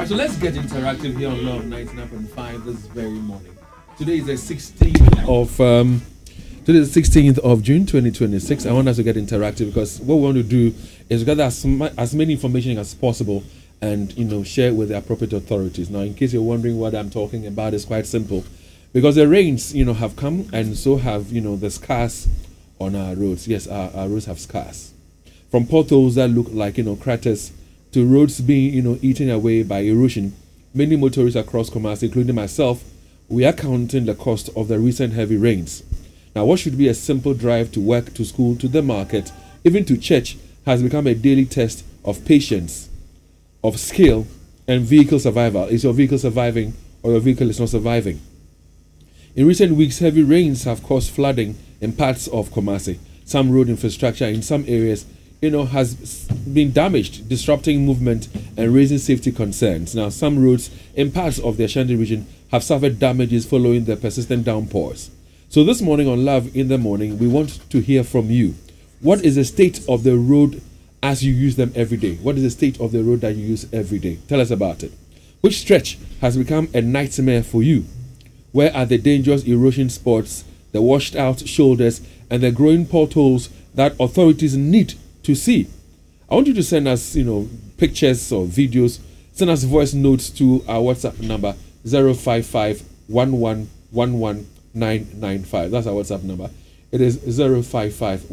right, so let's get interactive here on Love 99.5 this very morning. Today is the 16th of June 2026. I want us to get interactive because what we want to do is gather as many information as possible and share it with the appropriate authorities. Now, in case you're wondering what I'm talking about, it's quite simple. Because the rains, have come, and so have, the scars on our roads. Yes, our roads have scars. From potholes that look like, craters, to roads being, eaten away by erosion. Many motorists across Kumasi, including myself, we are counting the cost of the recent heavy rains. Now, what should be a simple drive to work, to school, to the market, even to church, has become a daily test of patience, of skill, and vehicle survival. Is your vehicle surviving, or your vehicle is not surviving? In recent weeks, heavy rains have caused flooding in parts of Kumasi. Some road infrastructure in some areas, has been damaged, disrupting movement and raising safety concerns. Now, some roads in parts of the Ashanti region have suffered damages following the persistent downpours. So this morning on Love in the Morning, we want to hear from you. What is the state of the road as you use them every day? What is the state of the road that you use every day? Tell us about it. Which stretch has become a nightmare for you? Where are the dangerous erosion spots, the washed out shoulders, and the growing potholes that authorities need to see? I want you to send us, pictures or videos. Send us voice notes to our WhatsApp number 055 995. That's our WhatsApp number. It is 055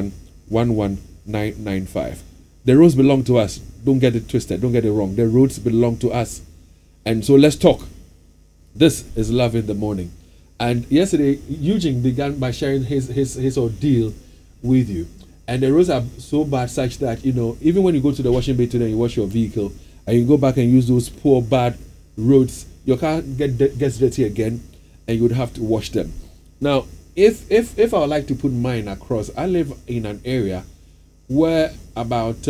995. The roads belong to us. Don't get it twisted. Don't get it wrong. The roads belong to us. And so let's talk. This is Love in the Morning. And yesterday, Eugene began by sharing his ordeal with you. And the roads are so bad such that, even when you go to the washing bay today and you wash your vehicle, and you go back and use those poor, bad roads, your car gets dirty again, and you would have to wash them. Now, if I would like to put mine across, I live in an area where about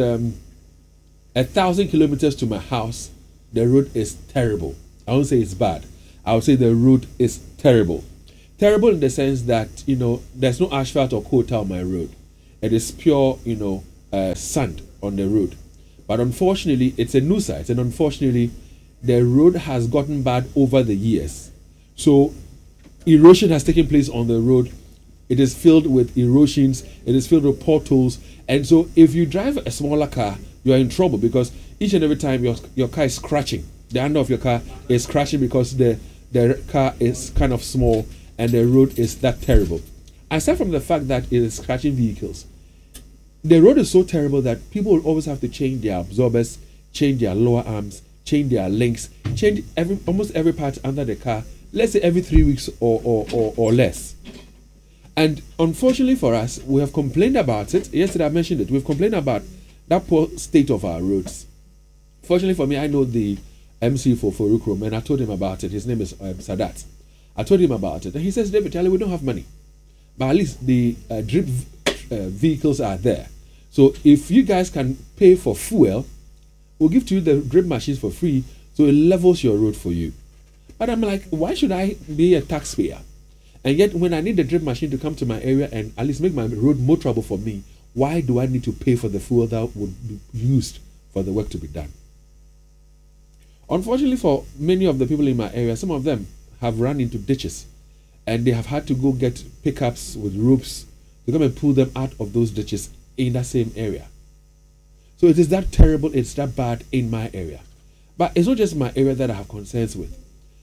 1,000 kilometers to my house, the road is terrible. I won't say it's bad. I would say the road is terrible. Terrible in the sense that, there's no asphalt or coal on my road. It is pure, sand on the road. But unfortunately, it's a new site. And unfortunately, the road has gotten bad over the years. So erosion has taken place on the road. It is filled with erosions. It is filled with potholes. And so if you drive a smaller car, you are in trouble because each and every time your car is scratching. The under of your car is scratching because the car is kind of small and the road is that terrible. Aside from the fact that it is scratching vehicles, the road is so terrible that people will always have to change their absorbers, change their lower arms, change their links, change almost every part under the car, let's say every 3 weeks or less. And unfortunately for us, we have complained about it. Yesterday I mentioned it. We've complained about that poor state of our roads. Fortunately for me, I know the MC for Forukrom, and I told him about it. His name is Sadat. I told him about it, and he says, David, Charlie, we don't have money. But at least the drip vehicles are there. So if you guys can pay for fuel, we'll give to you the drip machines for free, so it levels your road for you. But I'm like, why should I be a taxpayer? And yet when I need the drip machine to come to my area and at least make my road more trouble for me, why do I need to pay for the fuel that would be used for the work to be done? Unfortunately for many of the people in my area, some of them have run into ditches and they have had to go get pickups with ropes to come and pull them out of those ditches in that same area. So it is that terrible, it's that bad in my area. But it's not just my area that I have concerns with.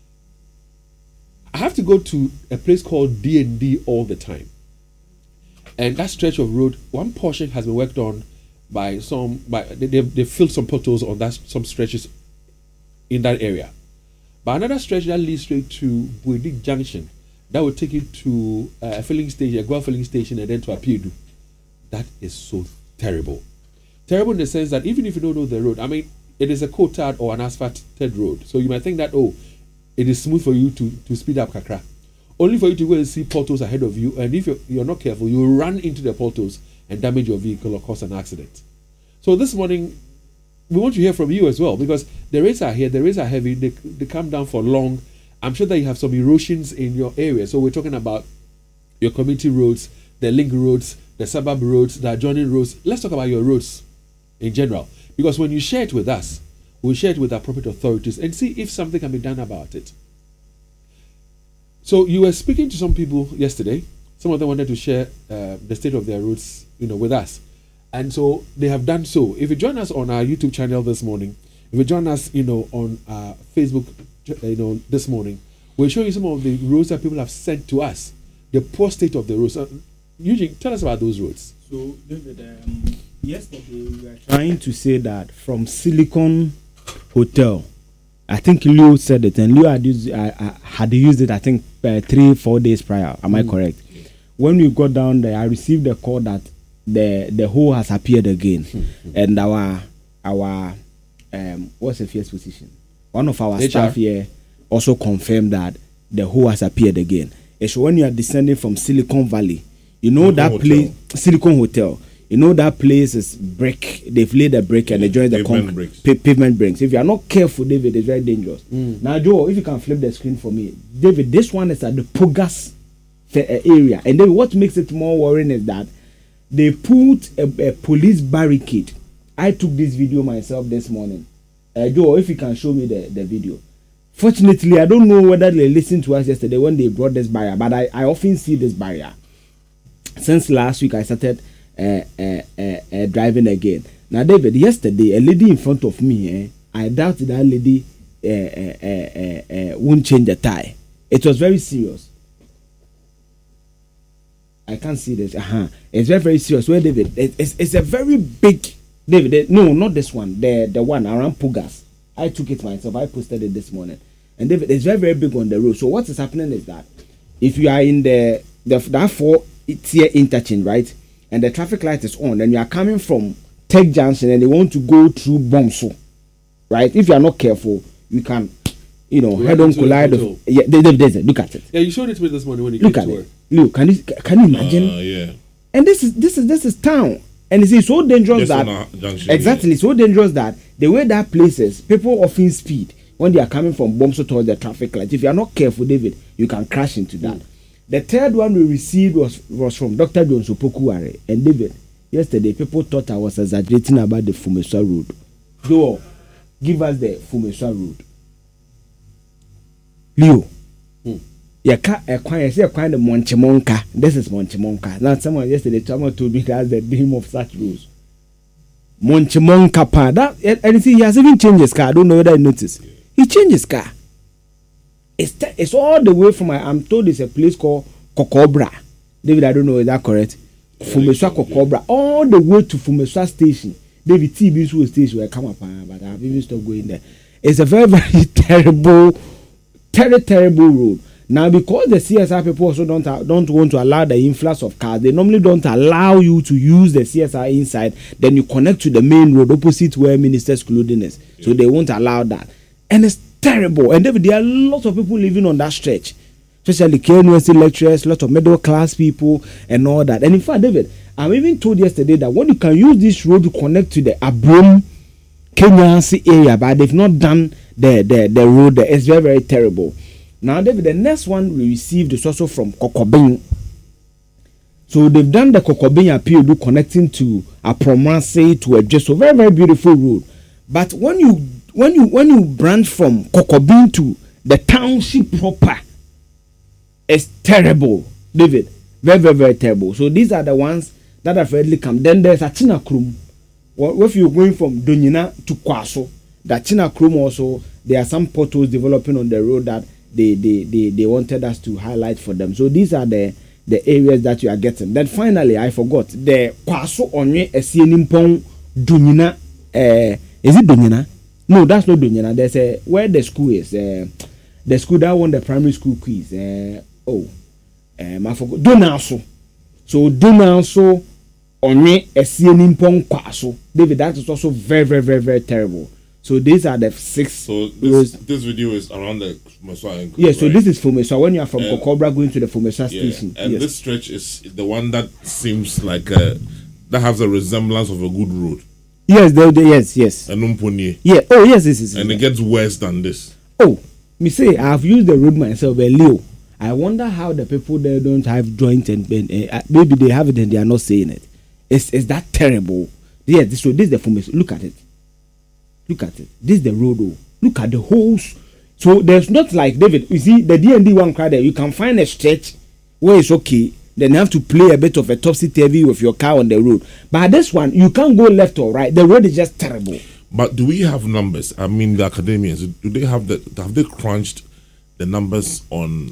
I have to go to a place called D&D all the time. And that stretch of road, one portion has been worked on by they filled some potholes on some stretches in that area. But another stretch that leads straight to Buedi Junction, that will take you to a filling station, a Guel filling station, and then to Apiedu. That is so terrible. Terrible in the sense that even if you don't know the road, I mean, it is a coated or an asphalted road. So you might think that, it is smooth for you to speed up kakra. Only for you to go and see potholes ahead of you, and if you're not careful, you will run into the potholes and damage your vehicle or cause an accident. So this morning, we want to hear from you as well, because the rains are here, the rains are heavy, they come down for long. I'm sure that you have some erosions in your area. So we're talking about your community roads, the link roads, the suburb roads, the adjoining roads. Let's talk about your roads in general, because when you share it with us, We'll share it with appropriate authorities and see if something can be done about it. So you were speaking to some people yesterday. Some of them wanted to share the state of their roads, with us. And so they have done so. If you join us on our YouTube channel this morning, if you join us, on our Facebook, this morning, we'll show you some of the roads that people have sent to us, the poor state of the roads. Eugene, tell us about those roads. So, David, yesterday we were trying to say that from Silicon Hotel, I think Leo said it, and Leo had used it, I think, 3-4 days prior. Am I correct? When we got down there, I received a call that the hole has appeared again, and our what's the first position? One of our staff here also confirmed that the hole has appeared again. It's when you are descending from Silicon Valley, that place, Silicon Hotel. That place is brick. They've laid a brick and they joined the pavement bricks. If you are not careful, David, it's very dangerous. Now, Joe, if you can flip the screen for me, David, this one is at the Pogas area, and then what makes it more worrying is that they put a police barricade. I took this video myself this morning. Joe, if you can show me the video. Fortunately, I don't know whether they listened to us yesterday when they brought this barrier, but I often see this barrier. Since last week, I started driving again. Now, David, yesterday, a lady in front of me, I doubt that lady won't change the tire. It was very serious. I can't see this. It's very, very serious. Well, David, it's a very big, David, no, not this one, the one around Pugas. I took it myself. I posted it this morning. And David, it's very, very big on the road. So what is happening is that if you are in that 4-tier interchange, right, and the traffic light is on, and you are coming from Tech Junction and they want to go through Bomso, right? If you are not careful, you can, head on collide. Look at it. Yeah, you showed it to me this morning when you came to work. Look, can you imagine? Yeah. And this is town, and it's so dangerous so dangerous that the way that places, people often speed when they are coming from Bomso towards the traffic light. If you are not careful, David, you can crash into that. The third one we received was from Dr. John Sopokuware. And David, yesterday people thought I was exaggerating about the Fumeswa Road. Joe, give us the Fumeswa Road. Leo, acquired the Monchimonka. This is Monchimonka. Now, someone yesterday told me that's the name of such roads. Monchimonka pa. And you see, he has even changed his car. I don't know whether you noticed. He changed his car. It's all the way from I'm told it's a place called Kokobra. David, I don't know, is that correct? Fumeswa Kokobra. All the way to Fumeswa station. David TB station will come up, but I've even stopped going there. It's a very, very terrible road. Now, because the CSR people also don't want to allow the influx of cars, they normally don't allow you to use the CSR inside. Then you connect to the main road opposite where Minister's Clothing is. So they won't allow that. And it's terrible. And David, there are lots of people living on that stretch, especially KNUST lecturers, lots of middle class people, and all that. And in fact, David, I'm even told yesterday that when you can use this road to connect to the Abrom KNUST area, but they've not done the road there. It's very, very terrible. Now, David, the next one we received is also from Kokobin. So they've done the Kokobin appeal connecting to Apromase to a just very, very beautiful road. But when you branch from Kokobin to the township proper, it's terrible, David. Very, very, very terrible. So these are the ones that have already come. Then there's a Chinakrum. If you're going from Donyina to Kwaso, that Chinakrum also, there are some potholes developing on the road that they wanted us to highlight for them. So these are the areas that you are getting. Then finally, I forgot the Kwaso Onye Esienimpong Donyina. Is it Donyina? No, that's not Donyina. There's where the school is. The school that won the primary school quiz. I forgot. Donalso. So Donalso Onye Esienimpong Kwaso. David, that is also very, very, very, very terrible. So these are the 6. So this video is around the Fumeswa. Yeah, so right? This is Fumeswa. When you are from Kokobra going to the Fumeswa station. And this stretch is the one that seems like that has a resemblance of a good road. Yes, yes. And Umponye. Yeah. Oh, yes. And it gets worse than this. Oh, me say I've used the road myself, Leo. I wonder how the people there don't have joint and maybe they have it and they are not saying it. Is that terrible? Yeah. So this is the Fumeswa. Look at it. Look at it. This is the road. Oh. Look at the holes. So there's not like David. You see the D&D one cry there. You can find a stretch where it's okay. Then you have to play a bit of a topsy-turvy with your car on the road. But this one, you can't go left or right. The road is just terrible. But do we have numbers? I mean, the academians, do they have they crunched the numbers on,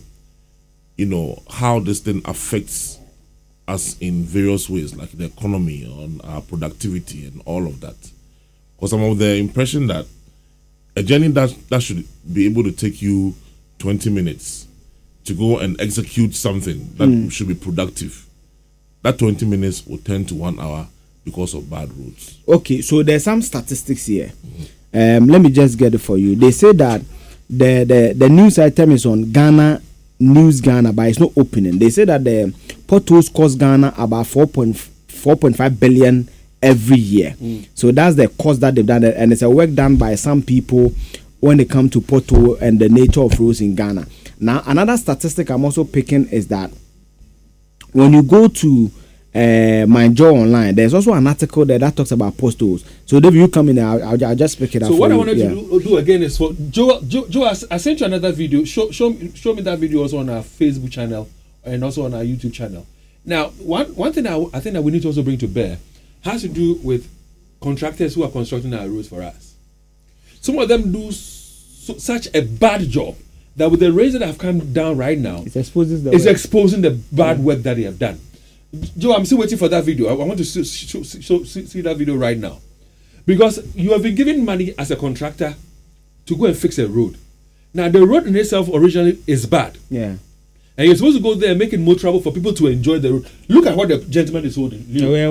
how this thing affects us in various ways, like the economy, on our productivity and all of that? Because I'm of the impression that a journey that should be able to take you 20 minutes to go and execute something that should be productive, that 20 minutes will turn to 1 hour because of bad roads. Okay, so there's some statistics here. Let me just get it for you. They say that the news item is on Ghana News Ghana, but it's not opening. They say that the potholes cost Ghana about 4.5 billion every year. So that's the cost that they've done, and it's a work done by some people when it comes to pothole and the nature of roads in Ghana. Now, another statistic I'm also picking is that when you go to My Joy Online, there's also an article there that talks about potholes. So, David, you come in there, I'll just pick it up. So, what I wanted to do again is for Joe, I sent you another video. Show me that video also on our Facebook channel and also on our YouTube channel. Now, one thing I think that we need to also bring to bear has to do with contractors who are constructing our roads for us. Some of them do such a bad job that with the rains that have come down right now, it's exposing the bad work that they have done. Joe, I'm still waiting for that video. I want to see that video right now. Because you have been given money as a contractor to go and fix a road. Now, the road in itself originally is bad. Yeah. And you're supposed to go there and make it more trouble for people to enjoy the road. Look at what the gentleman is holding.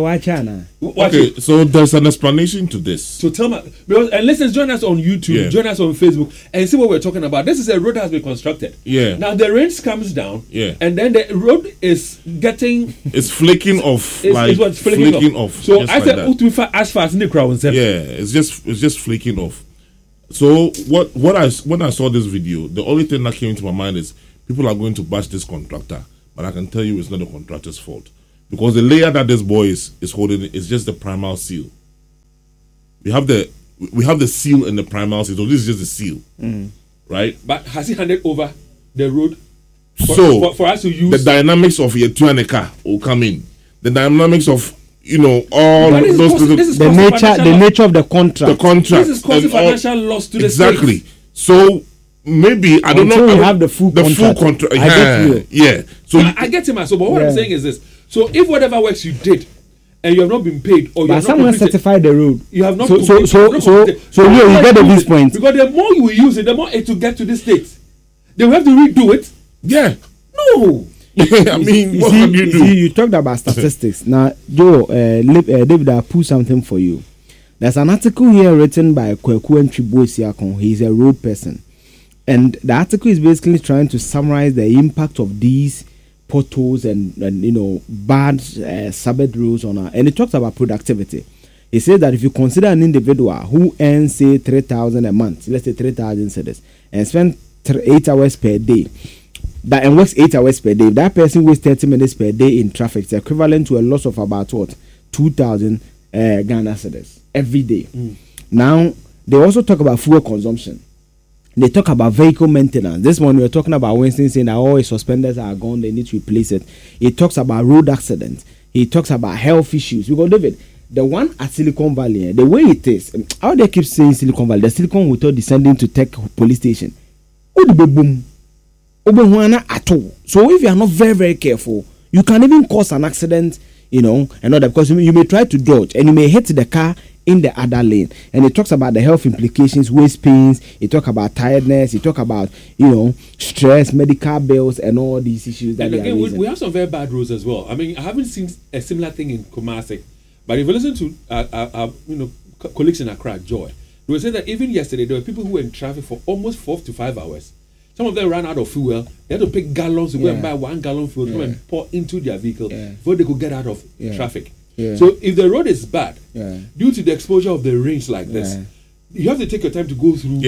Okay, so there's an explanation to this. So tell me, and listen, join us on YouTube, join us on Facebook, and see what we're talking about. This is a road that has been constructed. Yeah. Now the rain comes down. Yeah. And then the road is getting. It's flaking off. It's flaking off. So I said, as far as Nick Rowan said. Yeah, it's just flaking off. So when I saw this video, the only thing that came into my mind is people are going to bash this contractor, but I can tell you it's not the contractor's fault. Because the layer that this boy is holding is just the primal seal. We have the seal and the primal seal, so this is just the seal. Right? But has he handed over the road for us to use? The dynamics of your car will come in. The dynamics of all those the nature of the contract. The contract. This is causing financial loss to the state. Exactly. So maybe I don't know. We have the full contract. I get you. Yeah. So I get him. So, but what I'm saying is this: so if whatever works you did, and you have not been paid, or you have someone not certified the road, you have not. So you get this point. Because the more you will use it, the more it will get to the state. They will have to redo it. Yeah. No. I mean, what can you do? See, you talked about statistics. Now, Joe, David, I'll pull something for you. There's an article here written by Kweku Ntribo. He's a road person. And the article is basically trying to summarize the impact of these potholes and bad Sabbath rules on our. And it talks about productivity. It says that if you consider an individual who earns, say, 3,000 a month, let's say 3,000 cedis, and spend 8 hours per day, and works 8 hours per day, if that person wastes 30 minutes per day in traffic, it's equivalent to a loss of about 2,000 Ghana cedis every day. Now, they also talk about fuel consumption. They talk about vehicle maintenance. This one we're talking about Winston saying that all his suspenders are gone, they need to replace it. It talks about road accidents. It talks about health issues. Because David, the one at Silicon Valley, the way it is, how they keep saying Silicon Valley, the Silicon Hotel descending to Tech police station. Boom. At all. So if you are not very, very careful, you can even cause an accident, and all that, because you may try to dodge and you may hit the car in the other lane. And it talks about the health implications, waist pains, it talks about tiredness, it talks about stress, medical bills, and all these issues that and again, we have some very bad roads as well. I mean, I haven't seen a similar thing in Kumasi, but if you listen to colleagues in Accra, Joy, they will say that even yesterday there were people who were in traffic for almost 4 to 5 hours. Some of them ran out of fuel. They had to pick gallons to go and buy 1 gallon fuel to and pour into their vehicle before they could get out of traffic. So if the road is bad, due to the exposure of the rains like this, you have to take your time to go through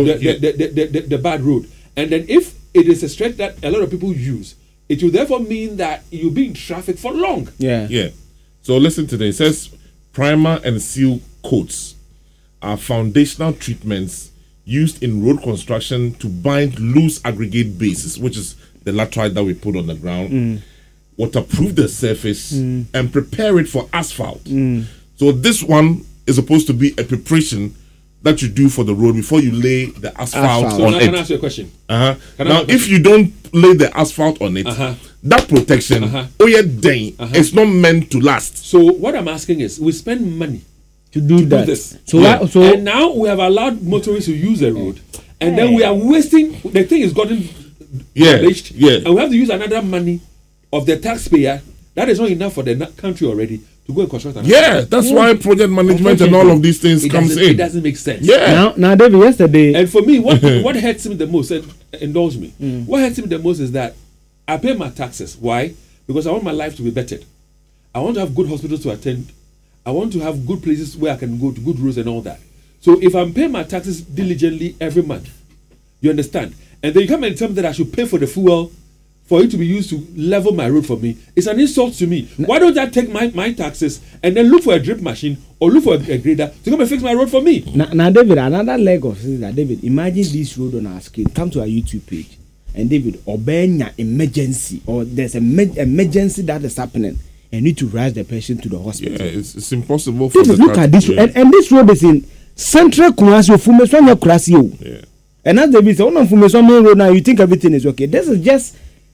the bad road. And then if it is a stretch that a lot of people use, it will therefore mean that you'll be in traffic for long. So listen to this. It says primer and seal coats are foundational treatments used in road construction to bind loose aggregate bases, which is the laterite that we put on the ground, waterproof the surface, and prepare it for asphalt. So this one is supposed to be a preparation that you do for the road before you lay the asphalt So on now it. can I ask you a question? Now, I- if you don't lay the asphalt on it, that protection, it's not meant to last. So what I'm asking is, we spend money to do that. this. So Yeah. and now we have allowed motorists to use the road, and then we are wasting. The thing is gotten demolished, and we have to use another money of the taxpayer. That is not enough for the country already to go and construct another. Yeah, that's why project management and all of these things comes in. It doesn't make sense. Yeah. Now, David, yesterday. And for me, what hurts me the most, and indulge me, what hurts me the most is that I pay my taxes. Why? Because I want my life to be bettered. I want to have good hospitals to attend. I want to have good places where I can go to, good roads and all that. So if I'm paying my taxes diligently every month, you understand? And then you come and tell me that I should pay for the fuel for it to be used to level my road for me. It's an insult to me. Why don't I take my taxes and then look for a drip machine or look for a grader to come and fix my road for me? Now, David, another leg of things that David, imagine this road on our screen. Come to our YouTube page, and David, obenya emergency, or there's an emergency that is happening, and need to rush the patient to the hospital. Yeah, it's impossible for David, look at this, and this road is in Central Kumasi, Fumesonya Kurasi. Yeah. And as David said, on Fumesonya main road now, you think everything is okay. This is just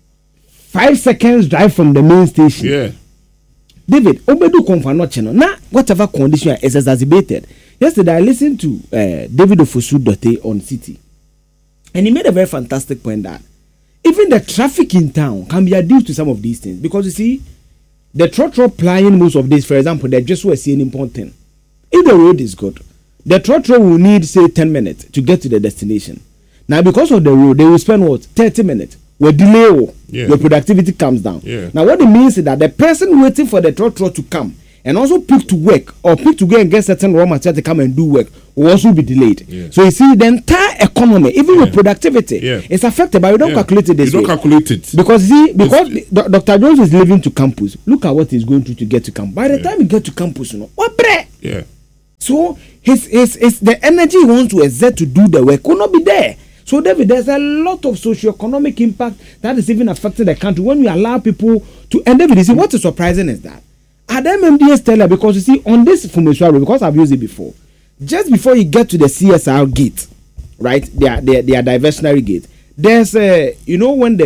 5 seconds drive from the main station. Yeah. David, Obedu Konfano channel. Now, whatever condition is exacerbated. Yesterday, I listened to David Ofosu Dote on City. And he made a very fantastic point that even the traffic in town can be reduced to some of these things. Because you see, the trotro plying most of this, for example, they just were seeing important. If the road is good, the trotro will need, say, 10 minutes to get to the destination. Now, because of the road, they will spend what? 30 minutes. Will delay, your productivity comes down. Yeah. Now, what it means is that the person waiting for the trotro to come and also pick to work or pick to go and get certain raw material to come and do work will also be delayed. Yeah. So you see, the entire economy, even your productivity, is affected, but you don't calculate it this way. You don't calculate it. Because Dr. Jones is living to campus. Look at what he's going through to get to campus. By the time he get to campus, what bread? Yeah. So his the energy he wants to exert to do the work will not be there. So David, there's a lot of socio-economic impact that is even affecting the country when we allow people to. And David, you see, what is surprising is that at MMDA Stella, because you see, on this Fumeswa Road, because I've used it before, just before you get to the CSR gate, right, their diversionary gate, there's when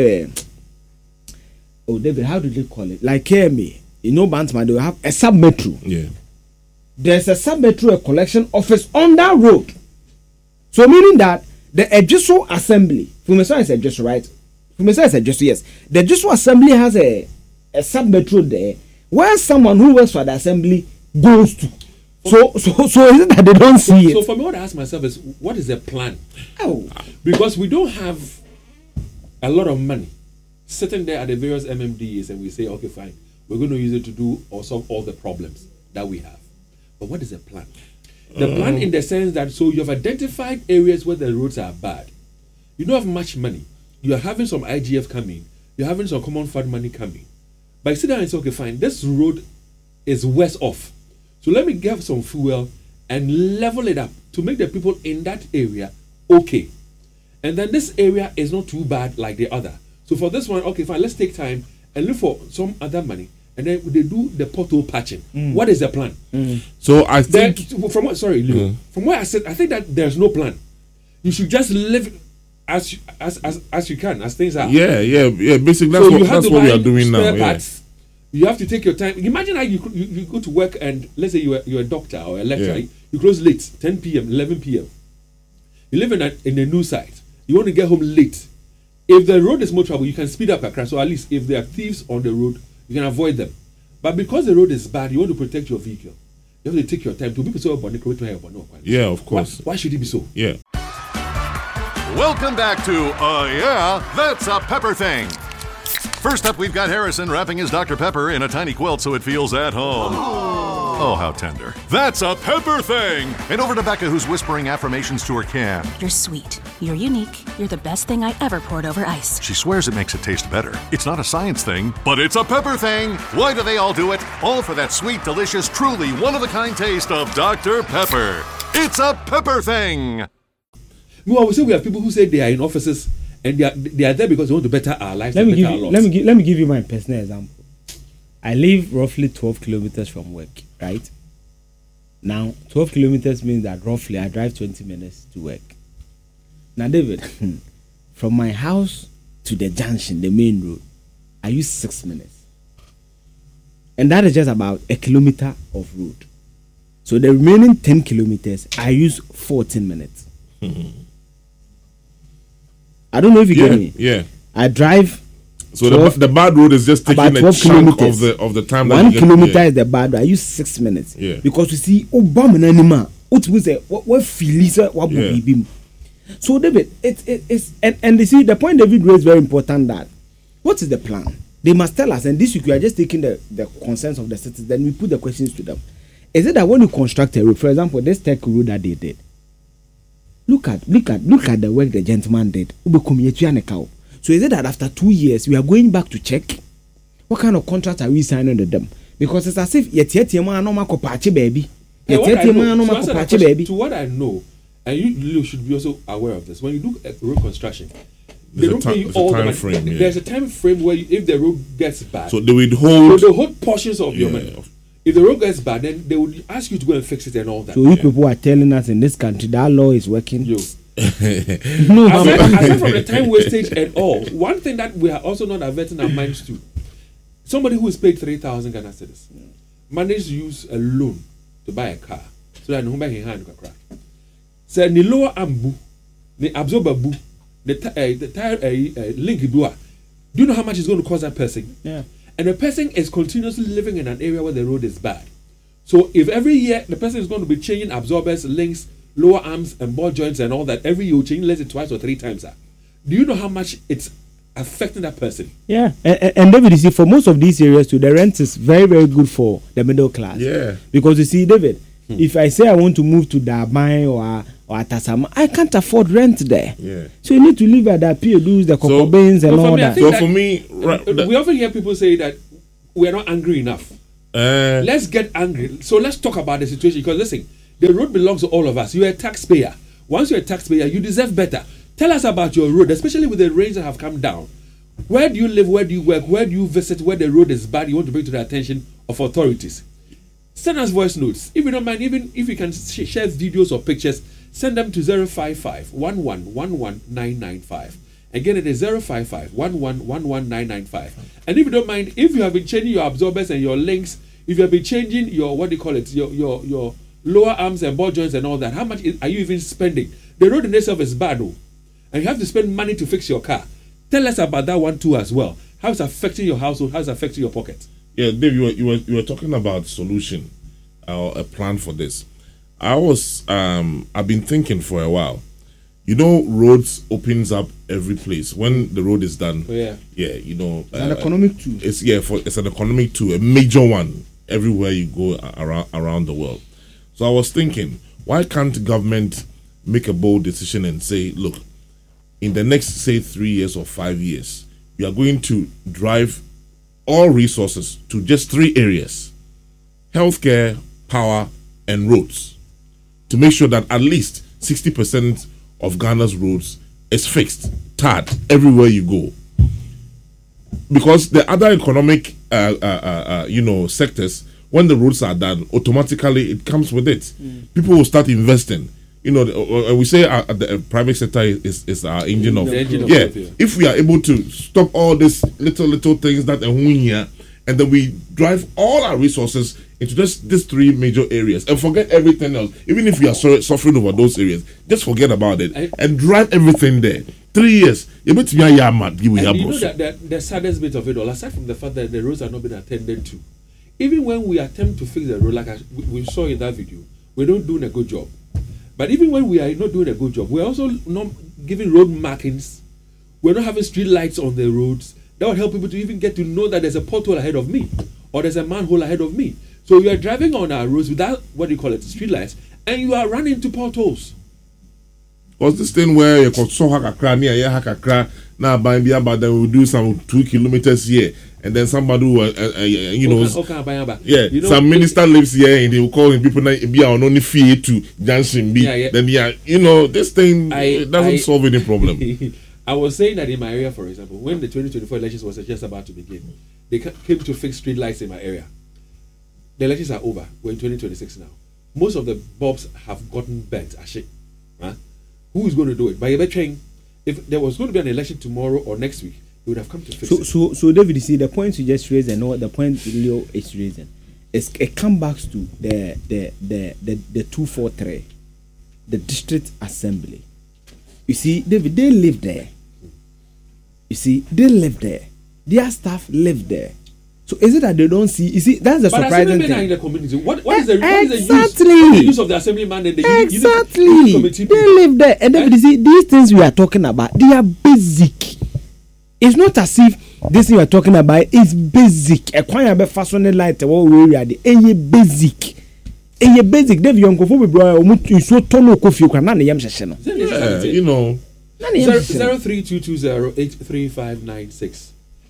David, how do they call it? Like KMA, Bantman, they will have a sub-metro. Yeah. There's a sub-metro collection office on that road. So meaning that the Ejiso Assembly, Fumeswa is Ejiso, right? Fumeswa is Ejiso, yes. The Ejiso Assembly has a sub-metro there where someone who works for the assembly goes to. So is it that they don't see it? So for me, what I ask myself is, what is the plan? Oh. Because we don't have a lot of money sitting there at the various MMDAs and we say, okay, fine, we're going to use it to do or solve all the problems that we have. But what is the plan? The plan in the sense that, so you have identified areas where the roads are bad. You don't have much money. You are having some IGF coming. You're having some common fund money coming. But you sit down and say, okay, fine, this road is worse off. So let me get some fuel and level it up to make the people in that area okay. And then this area is not too bad like the other. So for this one, okay, fine, let's take time and look for some other money. And then they do the pothole patching. What is the plan? So I think from what I said, I think that there's no plan. You should just live as you can, as things are. Yeah. Basically, that's what we are doing now. Parts. You have to take your time. Imagine how you go to work and let's say you're a doctor or a lecturer. Yeah. You close late, 10 p.m., 11 p.m. You live in a new site. You want to get home late. If the road is more trouble, you can speed up a crash. So at least if there are thieves on the road, you can avoid them. But because the road is bad, you want to protect your vehicle. You have to take your time to be so. Yeah, of course. Why should it be so? Yeah. Welcome back to Yeah, That's a Pepper Thing. First up, we've got Harrison wrapping his Dr. Pepper in a tiny quilt so it feels at home. Oh, how tender. That's a Pepper Thing! And over to Becca, who's whispering affirmations to her can. You're sweet. You're unique. You're the best thing I ever poured over ice. She swears it makes it taste better. It's not a science thing, but it's a Pepper Thing! Why do they all do it? All for that sweet, delicious, truly one-of-a-kind taste of Dr. Pepper. It's a pepper thing. We always say we have people who say they are in offices and they are there because they want to better our lives. Let me give you my personal example. I live roughly 12 kilometers from work, right? Now, 12 kilometers means that roughly I drive 20 minutes to work. Now, David, from my house to the junction, the main road, I use 6 minutes. And that is just about a kilometer of road. So the remaining 10 kilometers, I use 14 minutes. I don't know if you get me. Yeah. I drive. So the bad road is just taking a chunk of the time. 1 kilometer is the bad road. I use 6 minutes. Yeah. Because you see, Obama animal. What feelings? What baby? So David, it's and you see the point David raised very important. That what is the plan? They must tell us. And this week we are just taking the concerns of the citizens. Then we put the questions to them. Is it that when you construct a road, for example, this tech road that they did, look at the work the gentleman did. So is it that after 2 years we are going back to check what kind of contract are we signing with them? Because it's as if baby. To what I know, and you should be also aware of this. When you do road construction, they don't pay you all the money. Frame, yeah. There's a time frame where if the road gets bad, so they would hold portions of your money. If the road gets bad, then they would ask you to go and fix it and all that. So you people are telling us in this country that law is working. No, aside from the time wastage and all, one thing that we are also not averting our minds to, somebody who is paid 3,000 Ghana cedis managed to use a loan to buy a car so that no one can hand crack. So the lower ambu, the absorber bu, the tire link bua. Do you know how much it's going to cost that person? Yeah. And the person is continuously living in an area where the road is bad. So if every year the person is going to be changing absorbers, links, lower arms and ball joints and all that, every year you change less than twice or 3 times that. Do you know how much it's affecting that person? Yeah. And David, you see, for most of these areas too, the rent is very, very good for the middle class. Yeah. Because you see, David, if I say I want to move to Dabai or Atasama, I can't afford rent there. Yeah. So you need to live at the PODs, the Cocobanes and all that. So for me, we often hear people say that we are not angry enough. Let's get angry. So let's talk about the situation. Because listen, the road belongs to all of us. You're a taxpayer. Once you're a taxpayer, you deserve better. Tell us about your road, especially with the rains that have come down. Where do you live? Where do you work? Where do you visit? Where the road is bad, you want to bring to the attention of authorities. Send us voice notes. If you don't mind, even if you can share videos or pictures, send them to 055 11 995. Again, it is 055 11 995. And if you don't mind, if you have been changing your absorbers and your links, if you have been changing your, your lower arms and ball joints and all that, how much are you even spending? The road in itself is bad, and you have to spend money to fix your car. Tell us about that one too as well. How it's affecting your household, how it's affecting your pocket. Yeah, Dave, you were talking about solution or a plan for this. I've been thinking for a while. You know, roads opens up every place when the road is done. Oh, yeah. Yeah, you know, it's an economic tool. It's an economic tool, a major one everywhere you go around the world. So I was thinking, why can't government make a bold decision and say, look, in the next, say, 3 years or 5 years, we are going to drive all resources to just 3 areas: healthcare, power, and roads, to make sure that at least 60% of Ghana's roads is fixed, tarred, everywhere you go. Because the other economic, sectors, when the roads are done, automatically it comes with it. People will start investing. You know, we say the private sector is our engine of growth. If we are able to stop all these little things that are here, and then we drive all our resources into just these 3 major areas and forget everything else. Even if we are suffering over those areas, just forget about it and drive everything there. 3 years. You know that the saddest bit of it all, aside from the fact that the roads are not being attended to, even when we attempt to fix the road, like we saw in that video, we don't do a good job. But even when we are not doing a good job, we're also not giving road markings. We're not having street lights on the roads. That would help people to even get to know that there's a pothole ahead of me or there's a manhole ahead of me. So you are driving on our roads without, street lights, and you are running into potholes. What's this thing where you could saw Hakakra near Hakakra now by the but then we'll do some 2 kilometers here and then somebody who, you know, yeah, you know, some minister lives here and they will call him people be on only fee to Johnson B. Yeah. Then you know, this thing doesn't solve any problem. I was saying that in my area, for example, when the 2024 elections was just about to begin, they came to fix street lights in my area. The elections are over. We're in 2026 now. Most of the bulbs have gotten bent. Huh? Who is going to do it? By a train. If there was going to be an election tomorrow or next week, they would have come to fix it. So David, you see the point you just raised and the point Leo is raising, it comes back to the 243, the district assembly. You see, David, they live there. You see, they live there. Their staff live there. So is it that they don't see? You see, that's the surprising thing. Are in the community. What is the use of the assemblyman and the unit committee? They live there, and then you see these things we are talking about. They are basic. It's not as if this thing we are talking about is basic. A quite a fashion light. What we are the basic. A basic. David, young kofu bro. You so tono kofi ukana na yam shesheno. You know. 0322083596.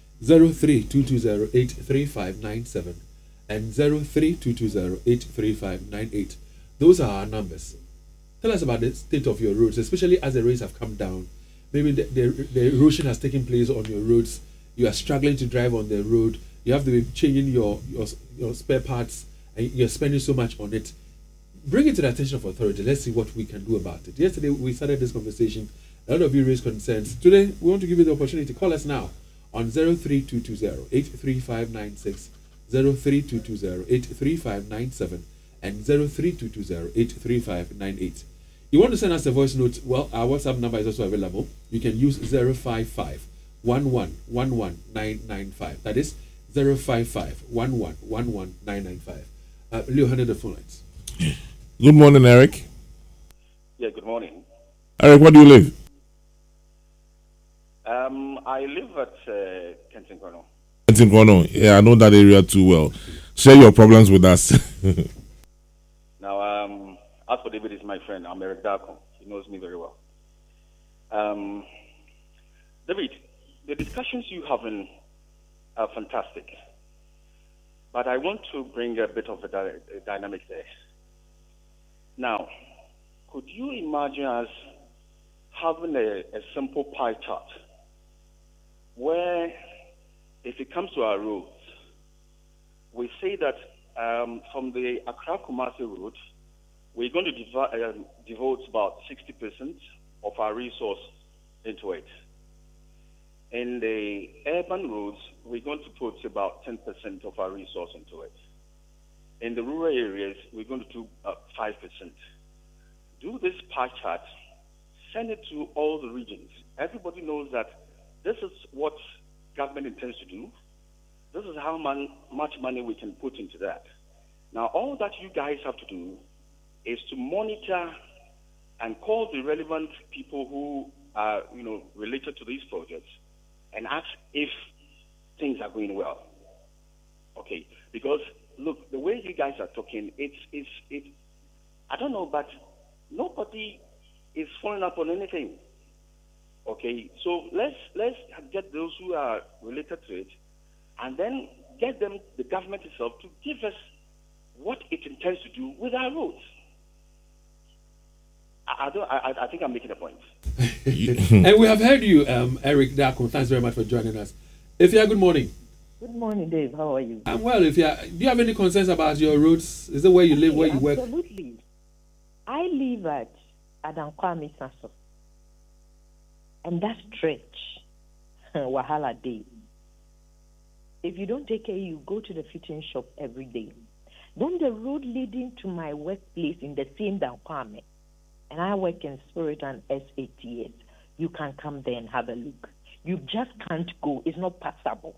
0322083597 and 0322083598. Those are our numbers. Tell us about the state of your roads, especially as the rains have come down. Maybe the erosion has taken place on your roads. You are struggling to drive on the road. You have to be changing your spare parts, and you're spending so much on it. Bring it to the attention of authority. Let's see what we can do about it. Yesterday we started this conversation. A lot of you raised concerns. Today we want to give you the opportunity. Call us now on 03220-83596, 03220-83597, and 03220-83598. You want to send us a voice note? Well, our WhatsApp number is also available. You can use 055-1111-995. That is 055-1111-995. Leo, handle the phone lines. Good morning, Eric. Yeah, good morning. Eric, where do you live? I live at Kenton Kono. Kenton Kono. Yeah, I know that area too well. Share your problems with us. Now, as for David, is my friend. I'm Eric Darko. He knows me very well. David, the discussions you have are fantastic. But I want to bring a bit of a dynamic there. Now, could you imagine us having a simple pie chart where, if it comes to our roads, we say that from the Accra-Kumasi road, we're going to devote about 60% of our resource into it. In the urban roads, we're going to put about 10% of our resource into it. In the rural areas, we're going to do 5%. Do this pie chart, send it to all the regions. Everybody knows that this is what government intends to do. This is how much money we can put into that. Now, all that you guys have to do is to monitor and call the relevant people who are, related to these projects and ask if things are going well. Okay, because look, the way you guys are talking, it's I don't know, but nobody is following up on anything. Okay, so let's get those who are related to it, and then get the government itself, to give us what it intends to do with our roads. I think I'm making a point. And we have heard you, Eric Darko. Thanks very much for joining us. Ifya, good morning. Good morning, Dave. How are you? I'm well. Ifya, do you have any concerns about your roads? Is it where you live, where you work? Absolutely. I live at Adankwame Sasso. And that stretch, Wahala Day. If you don't take care, you go to the fitting shop every day. Then the road leading to my workplace in the same Dankwame, and I work in Spirit and SATS, you can come there and have a look. You just can't go. It's not passable.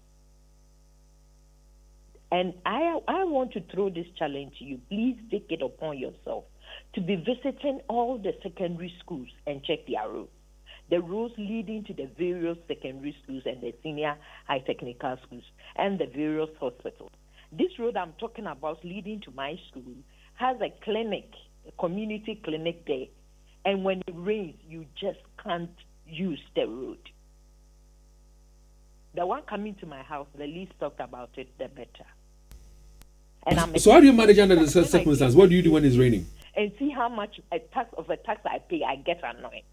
And I want to throw this challenge to you. Please take it upon yourself to be visiting all the secondary schools and check their roads. The roads leading to the various secondary schools and the senior high technical schools and the various hospitals. This road I'm talking about leading to my school has a clinic, a community clinic there. And when it rains, you just can't use the road. The one coming to my house, the least talked about it, the better. And so how do you manage under the circumstances? What do you do when it's raining? And see how much a tax I pay, I get annoyed.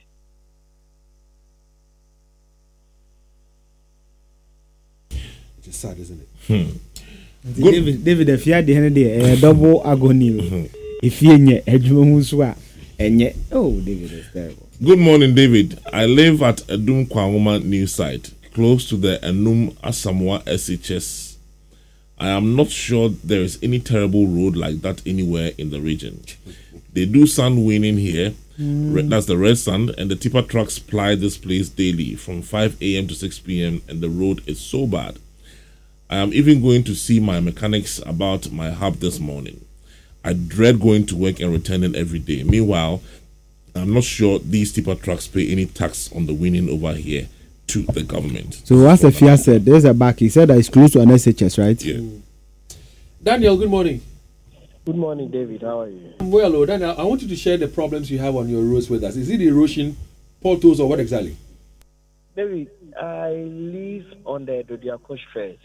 It's sad, isn't it? David, if you had the double agony, if you nye edwumuswa, enye. Oh, David is terrible. Good morning, David. I live at Edum Kwangoma new site, close to the Enum Asamoah SHS. I am not sure there is any terrible road like that anywhere in the region. They do sand winning here. That's the red sand, and the tipper trucks ply this place daily from 5 a.m. to 6 p.m. and the road is so bad. I am even going to see my mechanics about my hub this morning. I dread going to work and returning every day. Meanwhile, I'm not sure these tipper trucks pay any tax on the winning over here to the government. So as the FIA said, there's a back. He said that it's close to an SHS, right? Yeah. Daniel, good morning. Good morning, David. How are you? I'm well, Daniel. I want you to share the problems you have on your roads with us. Is it erosion, potholes, or what exactly? David, I live on the Dodiako stretch.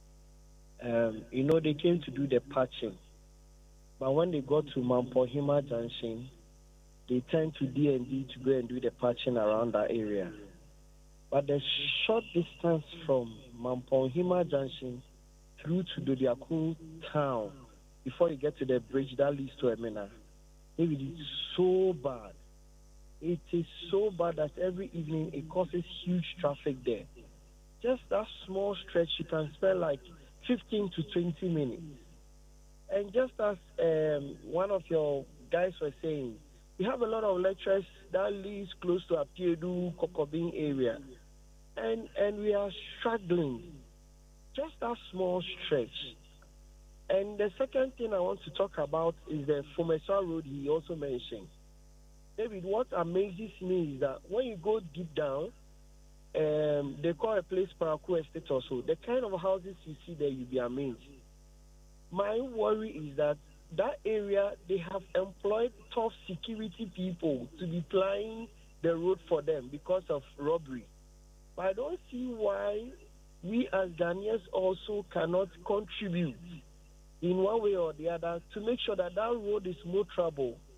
They came to do the patching. But when they got to Mampohima Junction, they turned to D&D to go and do the patching around that area. But the short distance from Mampohima Junction through to Dodiako town, before you get to the bridge that leads to Emina, David, it's so bad. It is so bad that every evening it causes huge traffic there. Just that small stretch, you can spend like 15 to 20 minutes. And just as one of your guys were saying, we have a lot of lecturers that lives close to Apiedu, Kokobin area. And we are struggling. Just that small stretch. And the second thing I want to talk about is the Fomesa Road he also mentioned. David, what amazes me is that when you go deep down, they call a place Paraku Estate also. The kind of houses you see there, you'll be amazed. My worry is that area, they have employed tough security people to be plying the road for them because of robbery. But I don't see why we as Ghanaians also cannot contribute in one way or the other to make sure that road is more trouble